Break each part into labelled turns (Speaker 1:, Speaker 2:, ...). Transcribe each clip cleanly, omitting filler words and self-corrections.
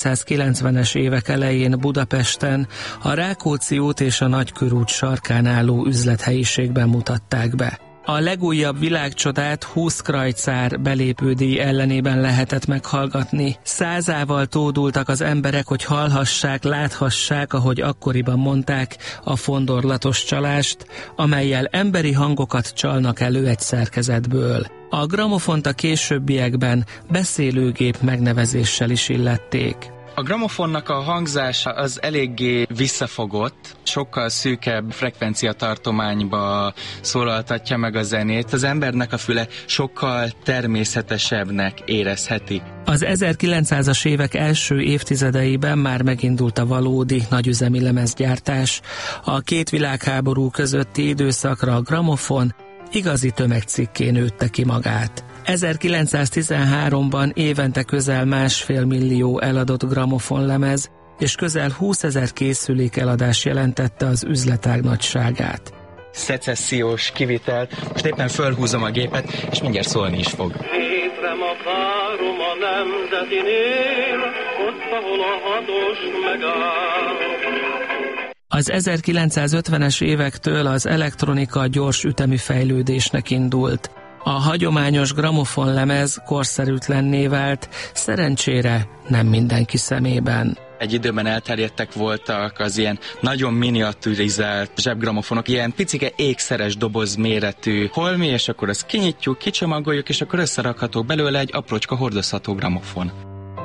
Speaker 1: 1990-es évek elején Budapesten a Rákóczi út és a Nagykörút sarkán álló üzlethelyiségben mutatták be. A legújabb világcsodát 20 krajcár belépődíj ellenében lehetett meghallgatni. Százával tódultak az emberek, hogy hallhassák, láthassák, ahogy akkoriban mondták, a fondorlatos csalást, amellyel emberi hangokat csalnak elő egy szerkezetből. A gramofont a későbbiekben beszélőgép megnevezéssel is illették.
Speaker 2: A gramofonnak a hangzása az eléggé visszafogott, sokkal szűkebb frekvenciatartományba szólaltatja meg a zenét. Az embernek a füle sokkal természetesebbnek érezheti.
Speaker 1: Az 1900-as évek első évtizedeiben már megindult a valódi nagyüzemi lemezgyártás. A két világháború közötti időszakra a gramofon igazi tömegcikké nőtte ki magát. 1913-ban évente közel 1,5 millió eladott gramofonlemez, és közel 20 000 készülék eladás jelentette az üzletág nagyságát.
Speaker 2: Szecessziós kivitelt, most éppen fölhúzom a gépet, és mindjárt szólni is fog.
Speaker 3: Hétre ma várom a nemzetinél, ott, ahol a hatos megáll.
Speaker 1: Az 1950-es évektől az elektronika gyors ütemű fejlődésnek indult. A hagyományos gramofonlemez korszerűtlenné vált, szerencsére nem mindenki szemében.
Speaker 2: Egy időben elterjedtek voltak az ilyen nagyon miniaturizált zsebgramofonok, ilyen picike ékszeres doboz méretű holmi, és akkor azt kinyitjuk, kicsomagoljuk, és akkor összerakható belőle egy aprócska hordozható gramofon.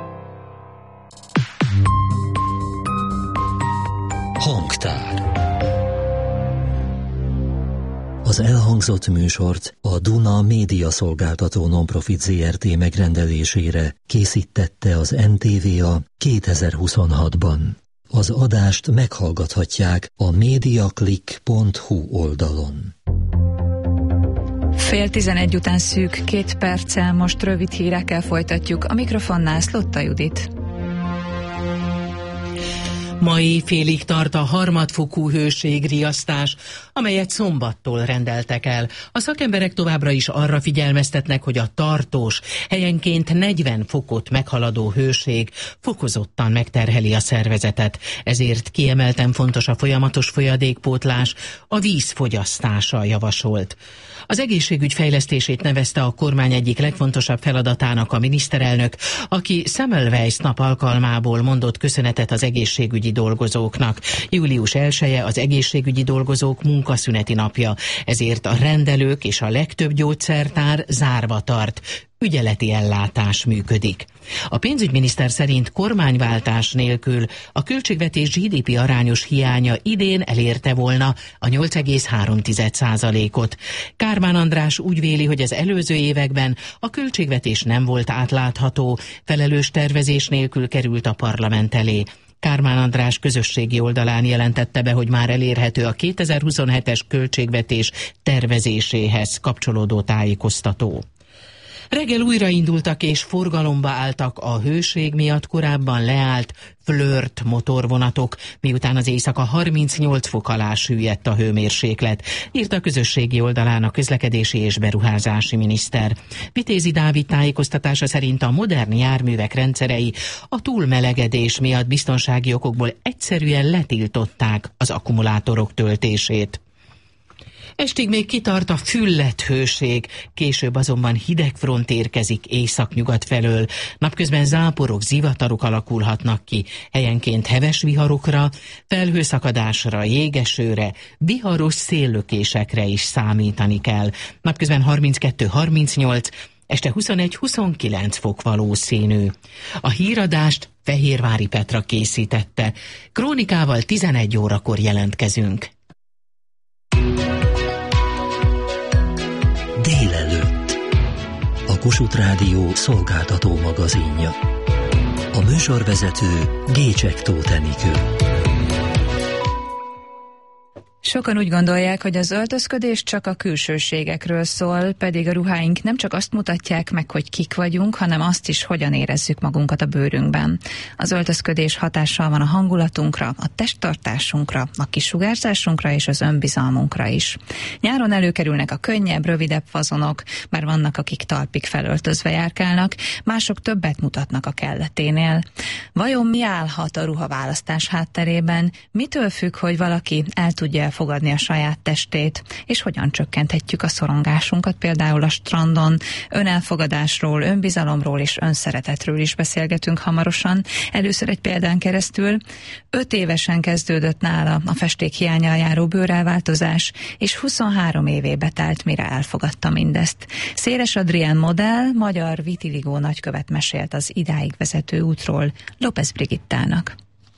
Speaker 4: Hangtár. Az elhangzott műsort a Duna Média Szolgáltató Nonprofit Zrt. Megrendelésére készítette az NTVA 2026-ban. Az adást meghallgathatják a mediaclick.hu oldalon.
Speaker 5: 10:11 után szűk 2 perccel, most rövid hírekkel folytatjuk. A mikrofonnál Szlotta Judit.
Speaker 6: Mai félig tart a harmadfokú hőségriasztás, amelyet szombattól rendeltek el. A szakemberek továbbra is arra figyelmeztetnek, hogy a tartós, helyenként 40 fokot meghaladó hőség fokozottan megterheli a szervezetet. Ezért kiemelten fontos a folyamatos folyadékpótlás, a víz fogyasztása javasolt. Az egészségügy fejlesztését nevezte a kormány egyik legfontosabb feladatának a miniszterelnök, aki Semmelweis nap alkalmából mondott köszönetet az egészségügyi dolgozóknak. Július 1-e az egészségügyi dolgozók munkaszüneti napja, ezért a rendelők és a legtöbb gyógyszertár zárva tart. Ügyeleti ellátás működik. A pénzügyminiszter szerint kormányváltás nélkül a költségvetés GDP arányos hiánya idén elérte volna a 8,3%-ot. Kármán András úgy véli, hogy az előző években a költségvetés nem volt átlátható, felelős tervezés nélkül került a parlament elé. Kármán András közösségi oldalán jelentette be, hogy már elérhető a 2027-es költségvetés tervezéséhez kapcsolódó tájékoztató. Reggel újraindultak és forgalomba álltak a hőség miatt korábban leállt Flirt motorvonatok, miután az éjszaka 38 fok alá süllyedt a hőmérséklet, írta a közösségi oldalán a közlekedési és beruházási miniszter. Vitézi Dávid tájékoztatása szerint a modern járművek rendszerei a túlmelegedés miatt biztonsági okokból egyszerűen letiltották az akkumulátorok töltését. Estig még kitart a füllett hőség, később azonban hideg front érkezik északnyugat felől. Napközben záporok, zivatarok alakulhatnak ki, helyenként heves viharokra, felhőszakadásra, jégesőre, viharos széllökésekre is számítani kell. Napközben 32-38, este 21-29 fok valószínű. A híradást Fehérvári Petra készítette. Krónikával 11 órakor jelentkezünk.
Speaker 4: Délelőtt. A Kossuth Rádió szolgáltató magazinja. A műsorvezető Gécsek Tóth Enikő.
Speaker 5: Sokan úgy gondolják, hogy az öltözködés csak a külsőségekről szól, pedig a ruháink nem csak azt mutatják meg, hogy kik vagyunk, hanem azt is, hogyan érezzük magunkat a bőrünkben. Az öltözködés hatással van a hangulatunkra, a testtartásunkra, a kisugárzásunkra és az önbizalmunkra is. Nyáron előkerülnek a könnyebb, rövidebb fazonok, bár vannak, akik talpig felöltözve járkálnak, mások többet mutatnak a kelleténél. Vajon mi állhat a ruhaválasztás hátterében? Mitől függ, hogy valaki el tudja elfogadni a saját testét, és hogyan csökkenthetjük a szorongásunkat, például a strandon? Önelfogadásról, önbizalomról és önszeretetről is beszélgetünk hamarosan. Először egy példán keresztül. 5 évesen kezdődött nála a festék hiánnyal járó bőrelváltozás, és 23 évébe telt, mire elfogadta mindezt. Széles Adrián modell, magyar vitiligo nagykövet mesélt az idáig vezető útról López Brigittának.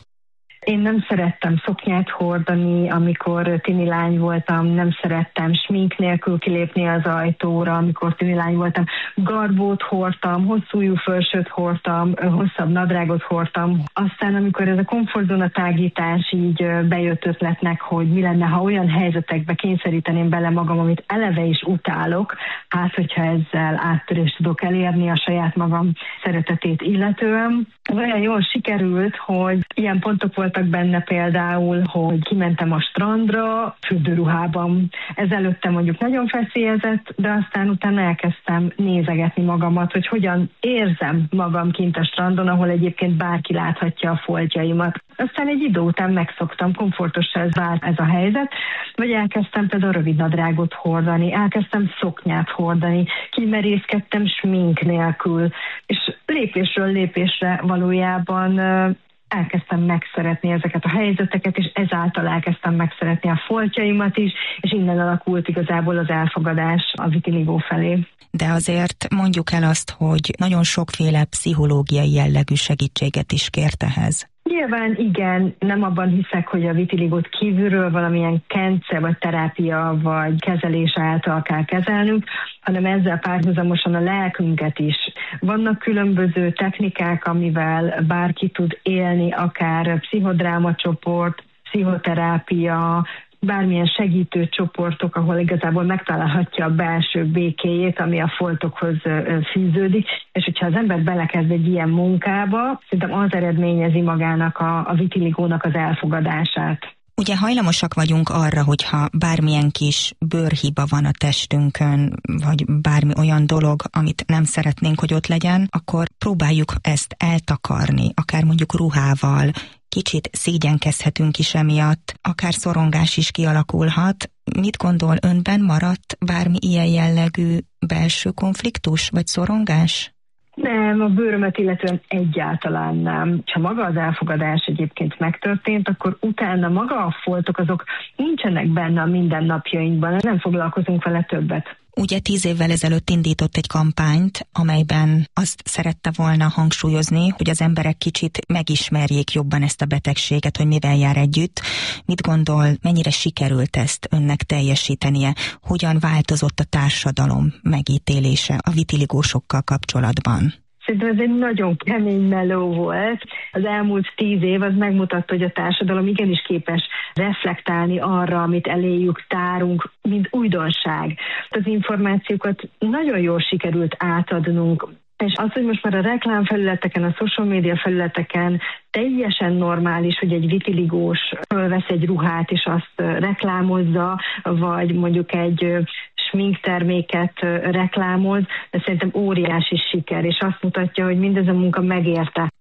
Speaker 7: Én nem szerettem szoknyát hordani, amikor tini lány voltam, nem szerettem smink nélkül kilépni az ajtóra, amikor tini lány voltam. Garbót hordtam, hosszújú fölsőt hordtam, hosszabb nadrágot hordtam. Aztán, amikor ez a komfortzóna tágítás így bejött ötletnek, hogy mi lenne, ha olyan helyzetekbe kényszeríteném bele magam, amit eleve is utálok, hát hogyha ezzel áttörést tudok elérni a saját magam szeretetét illetően. Olyan jól sikerült, hogy ilyen pontok voltak benne például, hogy kimentem a strandra fürdőruhában. Ez előtte mondjuk nagyon feszélyezett, de aztán utána elkezdtem nézegetni magamat, hogy hogyan érzem magam kint a strandon, ahol egyébként bárki láthatja a foltjaimat. Aztán egy idő után megszoktam, komfortossá vált ez a helyzet, vagy elkezdtem például rövid nadrágot hordani, elkezdtem szoknyát hordani, kimerészkedtem smink nélkül, és lépésről lépésre valójában elkezdtem megszeretni ezeket a helyzeteket, és ezáltal elkezdtem megszeretni a foltjaimat is, és innen alakult igazából az elfogadás a vitiligo felé.
Speaker 8: De azért mondjuk el azt, hogy nagyon sokféle pszichológiai jellegű segítséget is kért ehhez.
Speaker 7: Nyilván igen, nem abban hiszek, hogy a vitiligót kívülről valamilyen kence, vagy terápia, vagy kezelés által kell kezelnünk, hanem ezzel párhuzamosan a lelkünket is. Vannak különböző technikák, amivel bárki tud élni, akár pszichodrámacsoport, pszichoterápia, bármilyen segítő csoportok, ahol igazából megtalálhatja a belső békéjét, ami a foltokhoz fűződik, és hogyha az ember belekezd egy ilyen munkába, szerintem az eredményezi magának a vitiligónak az elfogadását.
Speaker 8: Ugye hajlamosak vagyunk arra, hogyha bármilyen kis bőrhiba van a testünkön, vagy bármi olyan dolog, amit nem szeretnénk, hogy ott legyen, akkor próbáljuk ezt eltakarni, akár mondjuk ruhával, kicsit szégyenkezhetünk is emiatt, akár szorongás is kialakulhat. Mit gondol, önben maradt bármi ilyen jellegű belső konfliktus, vagy szorongás?
Speaker 7: Nem, a bőrömet illetően egyáltalán nem. Ha maga az elfogadás egyébként megtörtént, akkor utána maga a foltok azok nincsenek benne a mindennapjainkban, nem foglalkozunk vele többet.
Speaker 8: Ugye 10 évvel ezelőtt indított egy kampányt, amelyben azt szerette volna hangsúlyozni, hogy az emberek kicsit megismerjék jobban ezt a betegséget, hogy mivel jár együtt. Mit gondol, mennyire sikerült ezt önnek teljesítenie? Hogyan változott a társadalom megítélése a vitiligósokkal kapcsolatban?
Speaker 7: Szerintem ez egy nagyon kemény meló volt. Az elmúlt 10 év az megmutatta, hogy a társadalom igenis képes reflektálni arra, amit eléjük tárunk, mint újdonság. Az információkat nagyon jól sikerült átadnunk. És az, hogy most már a reklámfelületeken, a social media felületeken teljesen normális, hogy egy vitiligós fölvesz egy ruhát és azt reklámozza, vagy mondjuk egy sminkterméket reklámoz, de szerintem óriási siker, és azt mutatja, hogy mindez a munka megérte.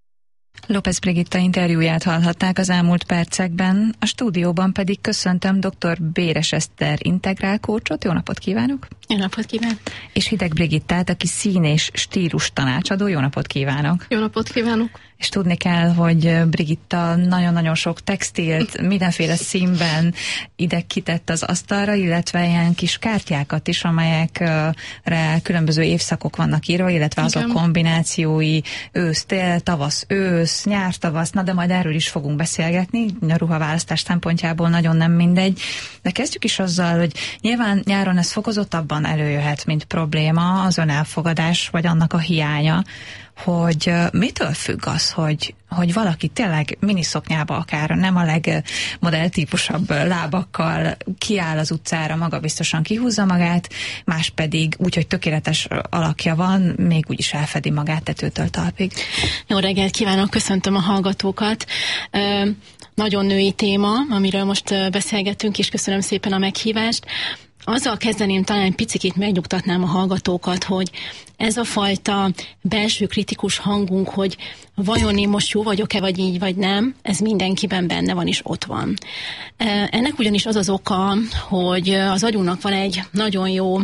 Speaker 5: López Brigitta interjúját hallhatták az elmúlt percekben, a stúdióban pedig köszöntöm dr. Béres Eszter integrál coachot. Jó napot kívánok!
Speaker 9: Jó napot kívánok! És
Speaker 5: Hideg Brigittát, aki szín- és stílus tanácsadó. Jó napot kívánok!
Speaker 9: Jó napot kívánok!
Speaker 5: És tudni kell, hogy Brigitta nagyon-nagyon sok textilt, mindenféle színben ide kitett az asztalra, illetve ilyen kis kártyákat is, amelyekre különböző évszakok vannak írva, illetve azok kombinációi, ősz-tél, tavasz-ősz, nyár-tavasz, na de majd erről is fogunk beszélgetni, a ruhaválasztás szempontjából nagyon nem mindegy. De kezdjük is azzal, hogy nyilván nyáron ez fokozottabban előjöhet, mint probléma, az önelfogadás, vagy annak a hiánya. hogy mitől függ az, hogy valaki tényleg miniszoknyába, akár nem a legmodelltípusabb lábakkal kiáll az utcára, magabiztosan kihúzza magát, más pedig úgy, hogy tökéletes alakja van, még úgy is elfedi magát tetőtől talpig.
Speaker 9: Jó reggelt kívánok, köszöntöm a hallgatókat. Nagyon női téma, amiről most beszélgetünk, és köszönöm szépen a meghívást. Azzal kezdeném, talán picikét megnyugtatnám a hallgatókat, hogy ez a fajta belső kritikus hangunk, hogy vajon én most jó vagyok-e, vagy így, vagy nem, ez mindenkiben benne van és ott van. Ennek ugyanis az az oka, hogy az agyunknak van egy nagyon jó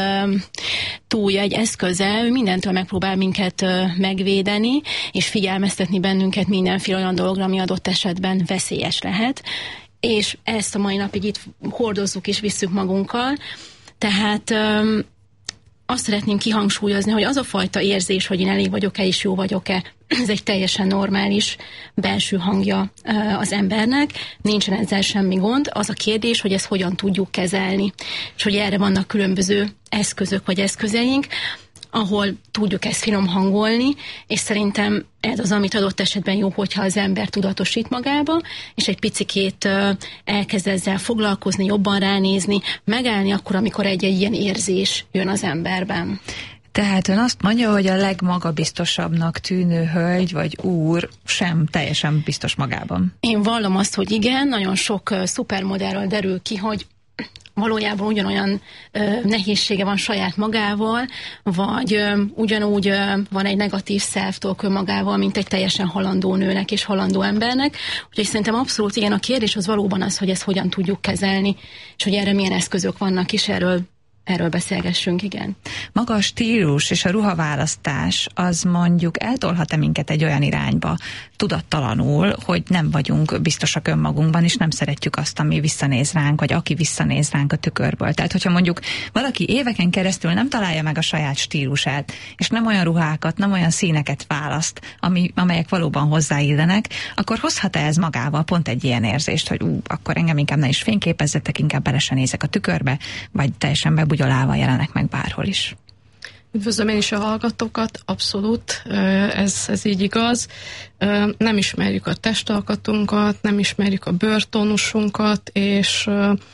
Speaker 9: túlja, egy eszköze, ő mindentől megpróbál minket megvédeni, és figyelmeztetni bennünket mindenféle olyan dologra, ami adott esetben veszélyes lehet. És ezt a mai napig itt hordozzuk és visszük magunkkal. Tehát azt szeretném kihangsúlyozni, hogy az a fajta érzés, hogy én elég vagyok-e és jó vagyok-e, ez egy teljesen normális belső hangja az embernek, nincsen ezzel semmi gond. Az a kérdés, hogy ezt hogyan tudjuk kezelni, és hogy erre vannak különböző eszközök vagy eszközeink, ahol tudjuk ezt finom hangolni, és szerintem ez az, amit adott esetben jó, hogyha az ember tudatosít magába, és egy picikét elkezd ezzel foglalkozni, jobban ránézni, megállni akkor, amikor egy ilyen érzés jön az emberben.
Speaker 5: Tehát ön azt mondja, hogy a legmagabiztosabbnak tűnő hölgy vagy úr sem teljesen biztos magában.
Speaker 9: Én vallom azt, hogy igen, nagyon sok szupermodellről derül ki, hogy valójában ugyanolyan nehézsége van saját magával, vagy ugyanúgy van egy negatív self-talk önmagával, mint egy teljesen halandó nőnek és halandó embernek. Úgyhogy szerintem abszolút igen, a kérdés az valóban az, hogy ezt hogyan tudjuk kezelni, és hogy erre milyen eszközök vannak, és erről beszélgessünk, igen.
Speaker 5: Maga a stílus és a ruhaválasztás az mondjuk eltolhat-e minket egy olyan irányba tudattalanul, hogy nem vagyunk biztosak önmagunkban, és nem szeretjük azt, ami visszanéz ránk, vagy aki visszanéz ránk a tükörből. Tehát, hogyha mondjuk valaki éveken keresztül nem találja meg a saját stílusát, és nem olyan ruhákat, nem olyan színeket választ, amelyek valóban hozzáillenek, akkor hozhat-e ez magával pont egy ilyen érzést, hogy akkor engem inkább ne is fényképezzetek, inkább bele se nézek a tükörbe, vagy teljesen bebugyolálva jelenek meg bárhol is.
Speaker 10: Üdvözlöm én is a hallgatókat, abszolút, ez így igaz. Nem ismerjük a testalkatunkat, nem ismerjük a bőrtónusunkat, és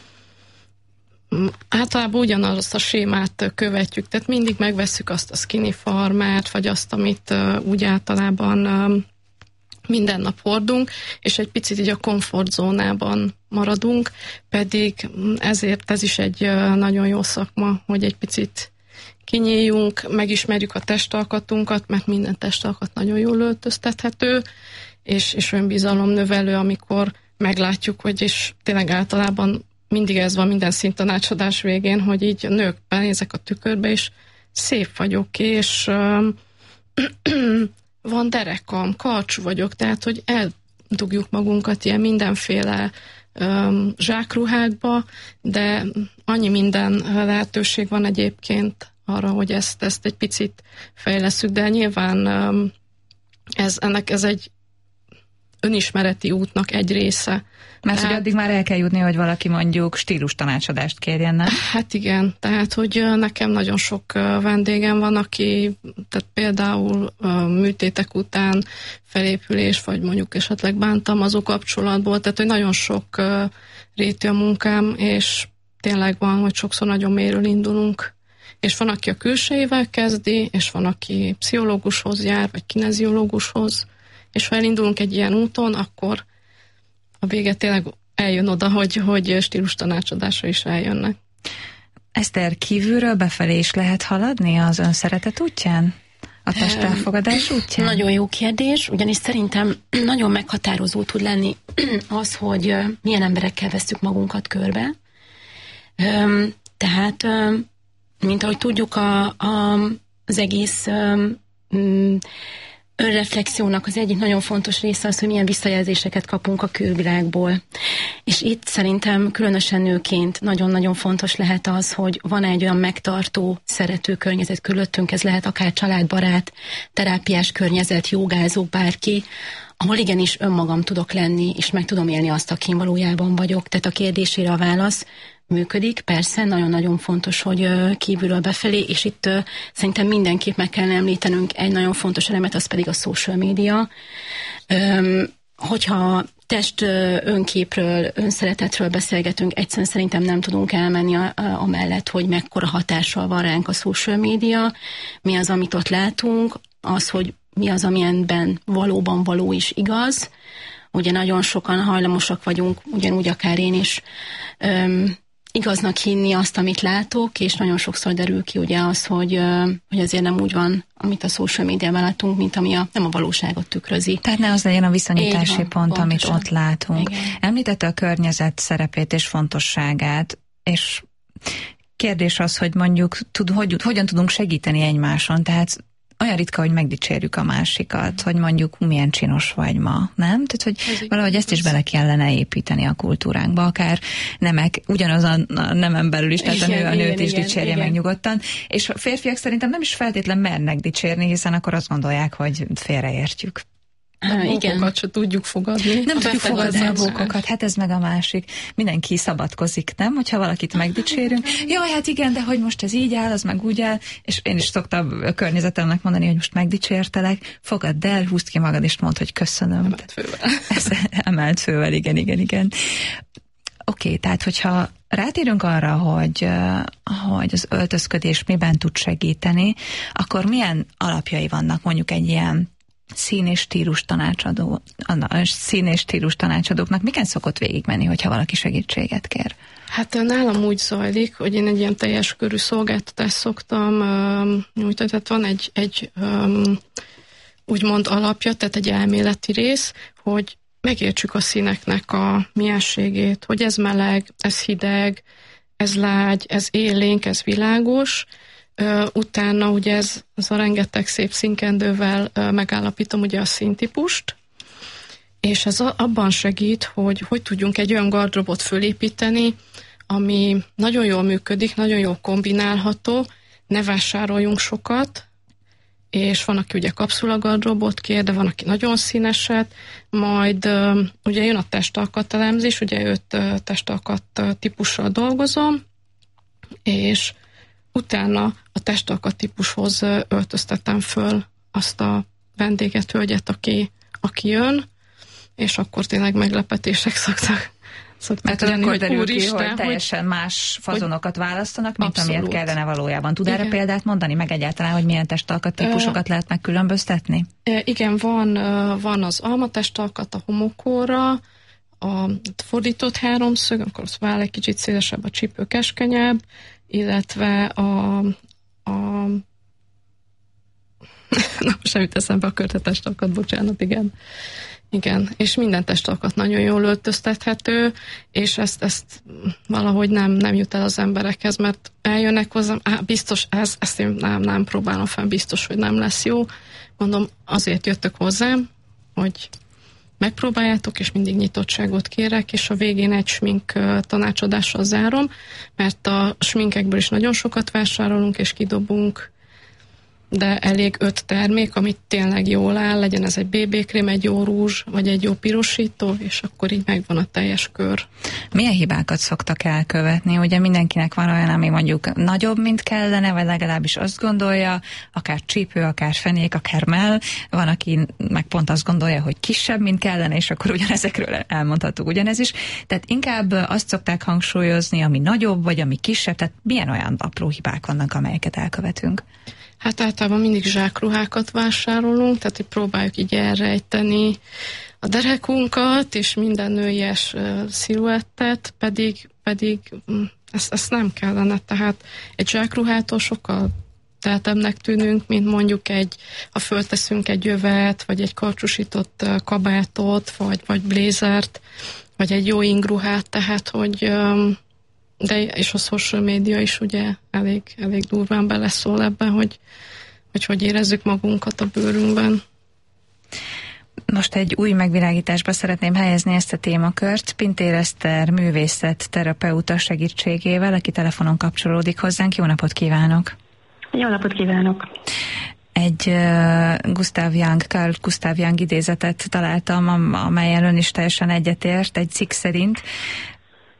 Speaker 10: általában ugyanazt a sémát követjük, tehát mindig megvesszük azt a skinny farmát, vagy azt, amit úgy általában minden nap hordunk, és egy picit így a komfortzónában maradunk, pedig ezért ez is egy nagyon jó szakma, hogy egy picit kinyíljunk, megismerjük a testalkatunkat, mert minden testalkat nagyon jól öltöztethető, és önbizalom növelő, amikor meglátjuk, hogy és tényleg általában mindig ez van minden színtanácsadás végén, hogy így a nők benézek a tükörbe, és szép vagyok, és van derekam, karcsú vagyok, tehát, hogy eldugjuk magunkat ilyen mindenféle zsákruhákba, de annyi minden lehetőség van egyébként arra, hogy ezt egy picit fejlesszük, de nyilván ez egy önismereti útnak egy része.
Speaker 5: Mert hogy addig már el kell jutni, hogy valaki mondjuk stílus tanácsadást kérjen, nem?
Speaker 10: Hát igen, tehát hogy nekem nagyon sok vendégem van, aki tehát például műtétek után felépülés, vagy mondjuk esetleg bántalmazó kapcsolatból, tehát hogy nagyon sok rétű a munkám, és tényleg van, hogy sokszor nagyon mélyről indulunk. És van, aki a külsejével kezdi, és van, aki pszichológushoz jár, vagy kineziológushoz, és ha elindulunk egy ilyen úton, akkor a vége tényleg eljön oda, hogy stílus tanácsadásra is eljönnek.
Speaker 5: Eszter, kívülről befelé is lehet haladni az önszeretet útján? A testelfogadás útján?
Speaker 9: Nagyon jó kérdés, ugyanis szerintem nagyon meghatározó tud lenni az, hogy milyen emberekkel vesszük magunkat körbe. Tehát, mint ahogy tudjuk, az egész önreflexiónak az egyik nagyon fontos része az, hogy milyen visszajelzéseket kapunk a külvilágból. És itt szerintem különösen nőként nagyon-nagyon fontos lehet az, hogy van egy olyan megtartó, szerető környezet körülöttünk, ez lehet akár családbarát, terápiás környezet, jogázók, bárki, ahol igenis önmagam tudok lenni, és meg tudom élni azt, akin valójában vagyok. Tehát a kérdésére a válasz, működik. Persze, nagyon-nagyon fontos, hogy kívülről befelé, és itt szerintem mindenképp meg kell említenünk egy nagyon fontos elemet, az pedig a social media. Hogyha test önképről, önszeretetről beszélgetünk, egyszerűen szerintem nem tudunk elmenni amellett, hogy mekkora hatással van ránk a social media, mi az, amit ott látunk, az, hogy mi az, amilyenben valóban való is igaz. Ugye nagyon sokan hajlamosak vagyunk, ugyanúgy akár én is, igaznak hinni azt, amit látok, és nagyon sokszor derül ki ugye az, hogy azért nem úgy van, amit a social médiában látunk, mint ami nem a valóságot tükrözi.
Speaker 5: Tehát ne az legyen a viszonyítási pont, pontosan, amit ott látunk.
Speaker 9: Igen.
Speaker 5: Említette a környezet szerepét és fontosságát, és kérdés az, hogy mondjuk hogyan tudunk segíteni egymáson, tehát olyan ritka, hogy megdicsérjük a másikat, hogy mondjuk milyen csinos vagy ma, nem? Tehát, hogy valahogy ezt is bele kellene építeni a kultúránkba, akár nemek, ugyanaz a nemen belül is, tehát a nőt is dicsérje meg nyugodtan, és a férfiak szerintem nem is feltétlen mernek dicsérni, hiszen akkor azt gondolják, hogy félreértjük.
Speaker 10: A bókokat se tudjuk fogadni.
Speaker 5: Nem tudjuk fogadni a bókokat, hát ez meg a másik. Mindenki szabadkozik, nem? Hogyha valakit megdicsérünk. Jaj, hát igen, de hogy most ez így áll, az meg úgy áll, és én is szoktam a környezetemnek mondani, hogy most megdicsértelek, fogadd el, húzd ki magad, és mondd, hogy köszönöm.
Speaker 10: Emelt fővel.
Speaker 5: Emelt fővel, igen. Oké, tehát hogyha rátérünk arra, hogy az öltözködés miben tud segíteni, akkor milyen alapjai vannak mondjuk egy ilyen szín- és stílus tanácsadóknak miken szokott végigmenni, hogyha valaki segítséget kér?
Speaker 10: Hát nálam úgy zajlik, hogy én egy ilyen teljes körű szolgáltatást szoktam nyújtani, tehát van egy úgymond alapja, tehát egy elméleti rész, hogy megértsük a színeknek a mienségét, hogy ez meleg, ez hideg, ez lágy, ez élénk, ez világos. Utána ugye ez a rengeteg szép színkendővel megállapítom ugye a színtípust, és ez abban segít, hogy tudjunk egy olyan gardróbot fölépíteni, ami nagyon jól működik, nagyon jól kombinálható, ne vásároljunk sokat, és van, aki ugye kapszulagardróbot kér, de van, aki nagyon színeset, majd ugye jön a testalkat elemzés, ugye 5 testalkat típussal dolgozom, és utána a testalkat típushoz öltöztetem föl azt a vendéget, hölgyet, aki jön, és akkor tényleg meglepetések szoktak
Speaker 5: lenni, hogy úristen, hogy teljesen más fazonokat választanak, mint abszolút, amilyet kellene valójában. Tud erre példát mondani, meg egyáltalán, hogy milyen testalkat típusokat lehet megkülönböztetni?
Speaker 10: Igen, van az almatestalkat a homokóra, a fordított háromszög, akkor az váll egy kicsit szélesebb, a csípő keskenyebb, illetve semmit eszembe a körtetestalkat, bocsánat, igen, és minden testalkat nagyon jól öltöztethető, és ezt valahogy nem jut el az emberekhez, mert eljönnek hozzám, biztos ezt én nem próbálom fel, biztos, hogy nem lesz jó. Mondom, azért jöttök hozzám, hogy megpróbáljátok, és mindig nyitottságot kérek, és a végén egy smink tanácsadással zárom, mert a sminkekből is nagyon sokat vásárolunk, és kidobunk, de elég 5 termék, amit tényleg jól áll, legyen ez egy BB-krém, egy jó rúzs, vagy egy jó pirosító, és akkor így megvan a teljes kör.
Speaker 5: Milyen hibákat szoktak elkövetni? Ugye mindenkinek van olyan, ami mondjuk nagyobb, mint kellene, vagy legalábbis azt gondolja, akár csípő, akár fenék, akár mell. Van, aki meg pont azt gondolja, hogy kisebb, mint kellene, és akkor ugyanezekről elmondható ugyanez is. Tehát inkább azt szokták hangsúlyozni, ami nagyobb, vagy ami kisebb, tehát milyen olyan apró hibák vannak, amelyeket elkövetünk?
Speaker 10: Hát általában mindig zsákruhákat vásárolunk, tehát hogy próbáljuk így elrejteni a derekunkat, és minden nőies sziluettet, pedig ezt nem kellene. Tehát egy zsákruhától sokkal teltebbnek tűnünk, mint mondjuk ha fölteszünk egy jövet, vagy egy karcsúsított kabátot, vagy blézert, vagy egy jó ingruhát, tehát hogy és a social media is ugye elég durván beleszól ebben, hogy érezzük magunkat a bőrünkben.
Speaker 5: Most egy új megvilágításba szeretném helyezni ezt a témakört. Pintér Eszter művészet terapeuta segítségével, aki telefonon kapcsolódik hozzánk. Jó napot kívánok!
Speaker 11: Jó napot kívánok!
Speaker 5: Egy Carl Gustav Jung idézetet találtam, amelyen ön is teljesen egyetért, egy cikk szerint.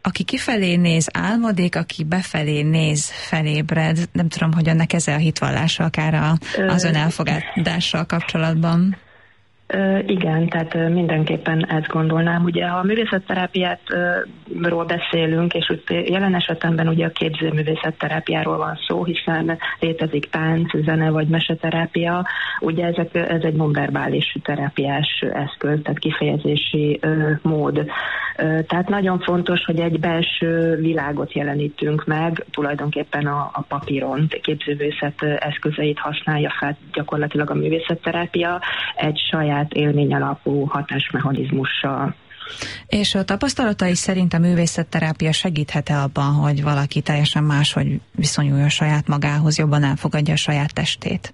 Speaker 5: aki kifelé néz, álmodik, aki befelé néz, felébred. Nem tudom, hogy önnek ez a hitvallása akár az ön elfogadással kapcsolatban.
Speaker 11: Igen, tehát mindenképpen ezt gondolnám. Ugye ha a művészetterápiáról beszélünk, és jelen esetemben ugye a képzőművészetterápiáról van szó, hiszen létezik tánc, zene vagy meseterápia. Ugye ez egy nonverbális terápiás eszköz, tehát kifejezési mód. Tehát nagyon fontos, hogy egy belső világot jelenítünk meg, tulajdonképpen a papíron, képzőművészet eszközeit használja fel gyakorlatilag a művészetterápia egy saját élményalapú hatásmechanizmussal.
Speaker 5: És a tapasztalatai szerint a művészetterápia segíthet-e abban, hogy valaki teljesen máshogy viszonyuljon saját magához, jobban elfogadja a saját testét?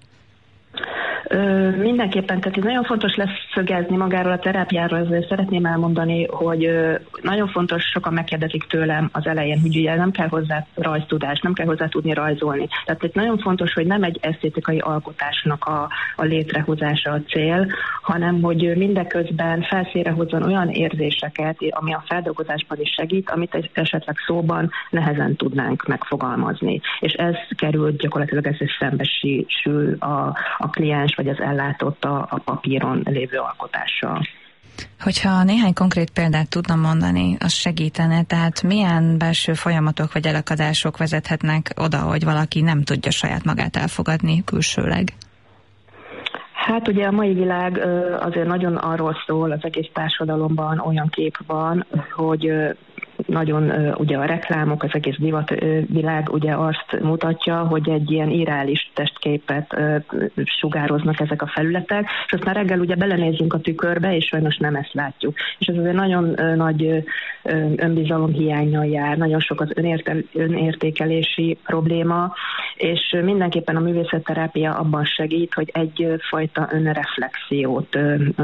Speaker 11: Mindenképpen, tehát ez nagyon fontos leszögezni magáról a terápiáról, ezért szeretném elmondani, hogy nagyon fontos, sokan megkérdezik tőlem az elején, hogy ugye nem kell hozzá rajztudás, nem kell hozzá tudni rajzolni. Tehát itt nagyon fontos, hogy nem egy esztétikai alkotásnak a létrehozása a cél, hanem hogy mindeközben felszínre hozzon olyan érzéseket, ami a feldolgozásban is segít, amit esetleg szóban nehezen tudnánk megfogalmazni. És ez került gyakorlatilag, ez szembesül a kliens vagy az ellátott a papíron lévő alkotással.
Speaker 5: Hogyha néhány konkrét példát tudna mondani, az segítene, tehát milyen belső folyamatok vagy elakadások vezethetnek oda, hogy valaki nem tudja saját magát elfogadni külsőleg?
Speaker 11: Hát ugye a mai világ azért nagyon arról szól, az egész társadalomban olyan kép van, hogy nagyon ugye a reklámok, az egész divatvilág ugye azt mutatja, hogy egy ilyen irreális testképet sugároznak ezek a felületek, és aztán reggel ugye belenézünk a tükörbe, és sajnos nem ezt látjuk. És ez azért nagyon nagy önbizalom hiánnyal jár, nagyon sok az önértékelési probléma, és mindenképpen a művészetterápia abban segít, hogy egyfajta önreflexiót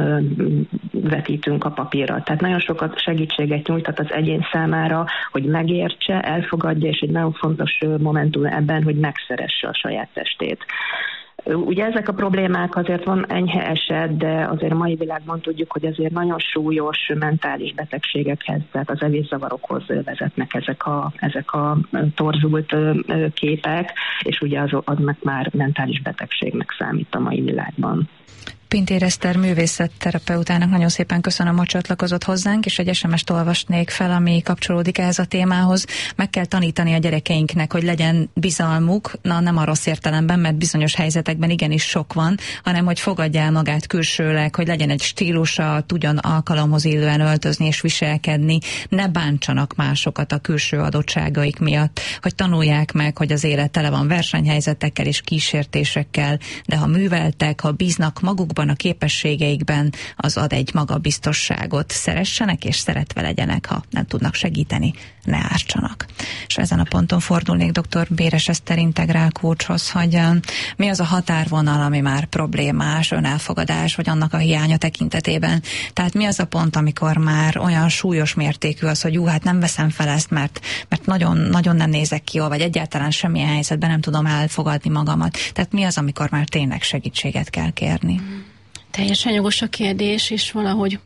Speaker 11: vetítünk a papírra. Tehát nagyon sokat segítséget nyújtat az egyén számára, hogy megértse, elfogadja, és egy nagyon fontos momentum ebben, hogy megszeresse a saját testét. Ugye ezek a problémák azért van enyhe eset, de azért a mai világban tudjuk, hogy azért nagyon súlyos mentális betegségekhez, tehát az evészavarokhoz vezetnek ezek a torzult képek, és ugye aznak már mentális betegségnek számít a mai világban.
Speaker 5: Pintér Eszter művészetterapeutának nagyon szépen köszönöm, hogy csatlakozott hozzánk, és egy SMS-t olvasnék fel, ami kapcsolódik ehhez a témához. Meg kell tanítani a gyerekeinknek, hogy legyen bizalmuk, nem a rossz értelemben, mert bizonyos helyzetekben igenis sok van, hanem hogy fogadja el magát külsőleg, hogy legyen egy stílusa, tudjon alkalomhoz illően öltözni és viselkedni, ne bántsanak másokat a külső adottságaik miatt, hogy tanulják meg, hogy az élet tele van versenyhelyzetekkel és kísértésekkel, de ha műveltek, ha bíznak magukban, a képességeikben, az ad egy magabiztosságot. Szeressenek és szeretve legyenek, ha nem tudnak segíteni, ne ártsanak. És ezen a ponton fordulnék dr. Béres Eszter integrál coachhoz, hogy mi az a határvonal, ami már problémás, önelfogadás, vagy annak a hiánya tekintetében. Tehát mi az a pont, amikor már olyan súlyos mértékű az, hogy hát nem veszem fel ezt, mert nagyon, nagyon nem nézek ki jól, vagy egyáltalán semmilyen helyzetben nem tudom elfogadni magamat. Tehát mi az, amikor már tényleg segítséget kell kérni?
Speaker 9: Teljesen jogos a kérdés, és valahogy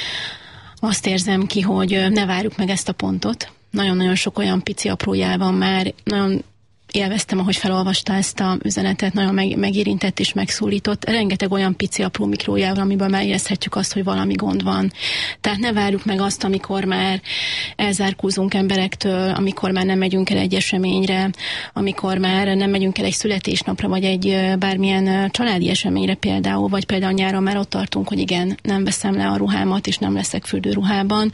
Speaker 9: azt érzem ki, hogy ne várjuk meg ezt a pontot. Nagyon-nagyon sok olyan pici apró jel van már, nagyon élveztem, ahogy felolvasta ezt a üzenetet, nagyon megérintett és megszólított. Rengeteg olyan pici apró mikrójel van, amiben már érezhetjük azt, hogy valami gond van. Tehát ne várjuk meg azt, amikor már elzárkózunk emberektől, amikor már nem megyünk el egy eseményre, amikor már nem megyünk el egy születésnapra, vagy egy bármilyen családi eseményre például, vagy például nyáron már ott tartunk, hogy igen, nem veszem le a ruhámat, és nem leszek fürdőruhában.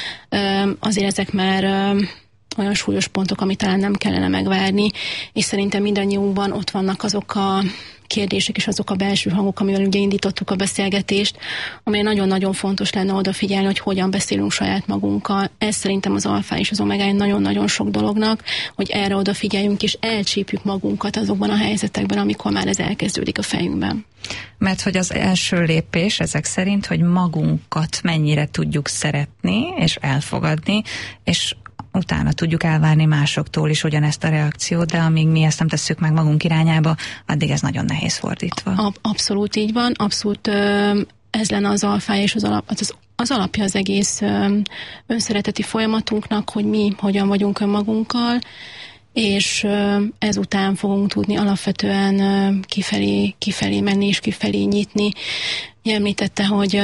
Speaker 9: Azért ezek már olyan súlyos pontok, amit talán nem kellene megvárni, és szerintem mindannyiunkban ott vannak azok a kérdések és azok a belső hangok, amivel ugye indítottuk a beszélgetést, amely nagyon-nagyon fontos lenne odafigyelni, hogy hogyan beszélünk saját magunkkal. Ez szerintem az alfá és az omegája nagyon-nagyon sok dolognak, hogy erre odafigyeljünk és elcsípjük magunkat azokban a helyzetekben, amikor már ez elkezdődik a fejünkben.
Speaker 5: Mert hogy az első lépés ezek szerint, hogy magunkat mennyire tudjuk szeretni és elfogadni, és utána tudjuk elvárni másoktól is ugyanezt a reakciót, de amíg mi ezt nem tesszük meg magunk irányába, addig ez nagyon nehéz fordítva.
Speaker 9: Abszolút így van, abszolút ez lenne az alfája és az az alapja az egész önszereteti folyamatunknak, hogy mi hogyan vagyunk önmagunkkal, és ezután fogunk tudni alapvetően kifelé menni és kifelé nyitni. Említette, hogy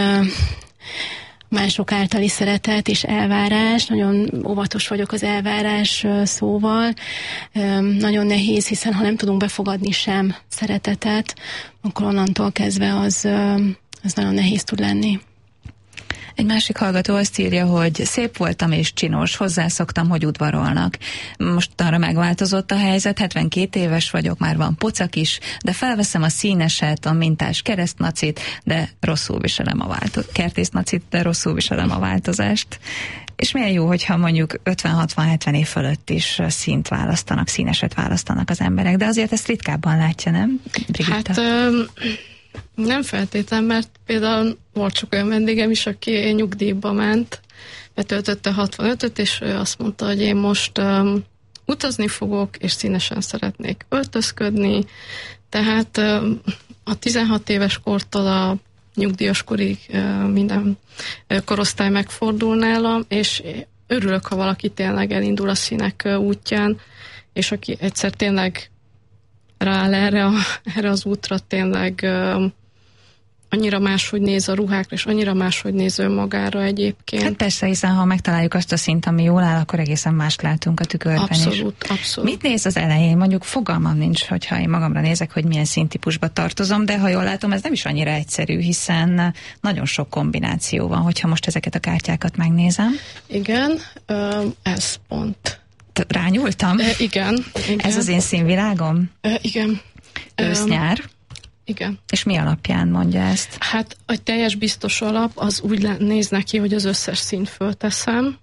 Speaker 9: mások általi szeretet és elvárás. Nagyon óvatos vagyok az elvárás szóval. Nagyon nehéz, hiszen ha nem tudunk befogadni sem szeretetet, akkor onnantól kezdve az nagyon nehéz tud lenni.
Speaker 5: Egy másik hallgató azt írja, hogy szép voltam és csinos, hozzászoktam, hogy udvarolnak. Most arra megváltozott a helyzet, 72 éves vagyok, már van pocak is, de felveszem a színeset, a mintás keresztnacit, de rosszul viselem kertésznacit, de rosszul viselem a változást. És milyen jó, hogyha mondjuk 50-60-70 év fölött is színt választanak, színeset választanak az emberek, de azért ezt ritkábban látja, nem, Brigitta?
Speaker 10: Hát nem feltétlen, mert például volt sok olyan vendégem is, aki nyugdíjba ment, betöltötte 65-öt, és ő azt mondta, hogy én most utazni fogok, és színesen szeretnék öltözködni, tehát a 16 éves kortól a nyugdíjas korig minden korosztály megfordul nálam, és örülök, ha valaki tényleg elindul a színek útján, és aki egyszer tényleg rááll erre az útra, tényleg annyira máshogy néz a ruhákra, és annyira máshogy néz önmagára egyébként.
Speaker 5: Hát persze, hiszen ha megtaláljuk azt a szint, ami jól áll, akkor egészen mást látunk a tükörben
Speaker 10: abszolút,
Speaker 5: is.
Speaker 10: Abszolút.
Speaker 5: Mit néz az elején? Mondjuk fogalmam nincs, hogyha én magamra nézek, hogy milyen színtípusba tartozom, de ha jól látom, ez nem is annyira egyszerű, hiszen nagyon sok kombináció van, hogyha most ezeket a kártyákat megnézem.
Speaker 10: Igen, ez pont.
Speaker 5: Rányúltam?
Speaker 10: Igen.
Speaker 5: Ez az én színvilágom?
Speaker 10: Igen.
Speaker 5: Ősz-nyár?
Speaker 10: Igen.
Speaker 5: És mi alapján mondja ezt?
Speaker 10: Hát egy teljes biztos alap az úgy néz neki, hogy az összes színt fölteszem.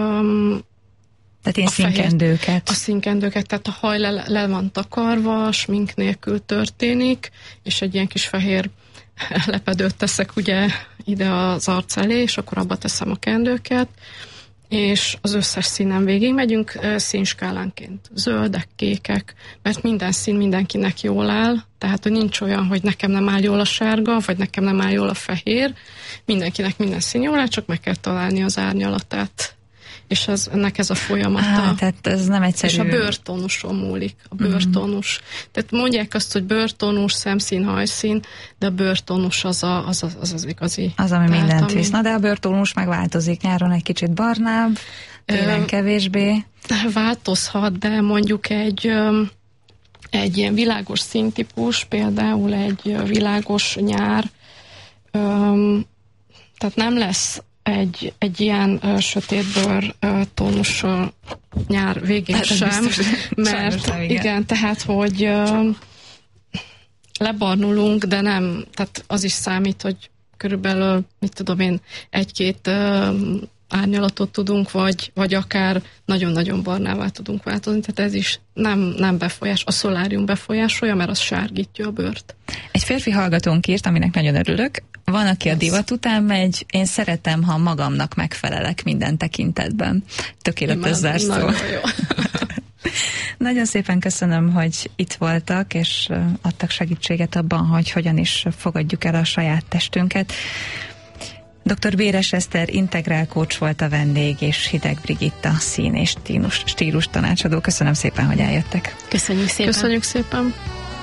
Speaker 5: Tehát én színkendőket.
Speaker 10: A színkendőket, tehát a haj le van takarva, smink nélkül történik, és egy ilyen kis fehér lepedőt teszek ugye ide az arc elé, és akkor abba teszem a kendőket, és az összes színen végig megyünk színskálánként. Zöldek, kékek, mert minden szín mindenkinek jól áll, tehát hogy nincs olyan, hogy nekem nem áll jól a sárga, vagy nekem nem áll jól a fehér. Mindenkinek minden szín jól áll, csak meg kell találni az árnyalatát. És ennek ez a folyamata.
Speaker 5: Tehát ez nem egyszerű.
Speaker 10: És a bőrtónuson múlik. A bőrtónus. Tehát mondják azt, hogy bőrtónus, szemszín, hajszín, de a bőrtónus az igazi.
Speaker 5: Az, ami mindent visz. Na, de a bőrtónus megváltozik. Nyáron egy kicsit barnább, télen kevésbé.
Speaker 10: Változhat, de mondjuk egy ilyen világos színtípus, például egy világos nyár, tehát nem lesz egy ilyen sötétbőr tónussal nyár végén hát sem, mert igen, tehát, hogy lebarnulunk, de nem, tehát az is számít, hogy körülbelül, mit tudom én, egy-két árnyalatot tudunk, vagy akár nagyon-nagyon barnává tudunk változni, tehát ez is nem befolyás, a szolárium befolyásolja, mert az sárgítja a bőrt.
Speaker 5: Egy férfi hallgatónk írt, aminek nagyon örülök. Van, aki a divat után megy, én szeretem, ha magamnak megfelelek minden tekintetben. Tökéletes zárszó.
Speaker 10: Nagyon jó.
Speaker 5: Nagyon szépen köszönöm, hogy itt voltak, és adtak segítséget abban, hogy hogyan is fogadjuk el a saját testünket. Dr. Béres Eszter integrál coach volt a vendég, és Hideg Brigitta szín és stílus tanácsadó. Köszönöm szépen, hogy eljöttek.
Speaker 9: Köszönjük szépen.
Speaker 10: Köszönjük szépen.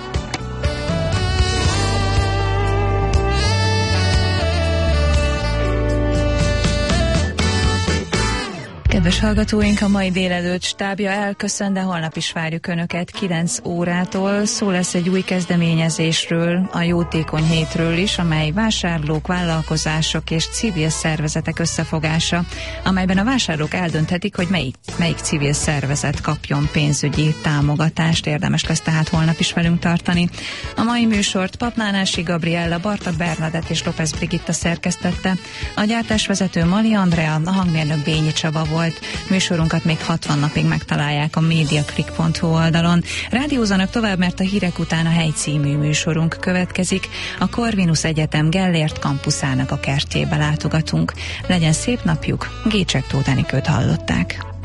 Speaker 5: Kedves hallgatóink, a mai délelőtt stábja elköszön, de holnap is várjuk Önöket 9 órától. Szó lesz egy új kezdeményezésről, a Jótékony Hétről is, amely vásárlók, vállalkozások és civil szervezetek összefogása, amelyben a vásárlók eldönthetik, hogy melyik civil szervezet kapjon pénzügyi támogatást. Érdemes lesz tehát holnap is velünk tartani. A mai műsort Papnánási Gabriella, Bartak Bernadett és López Brigitta szerkesztette. A gyártásvezető Mali Andrea, a hangmérnök Bényi Csaba volt. Műsorunkat még 60 napig megtalálják a mediaclick.hu oldalon. Rádiózanak tovább, mert a hírek után a Hely című műsorunk következik. A Corvinus Egyetem Gellért kampuszának a kertjébe látogatunk. Legyen szép napjuk, Gécsek Tóth Enikőt hallották.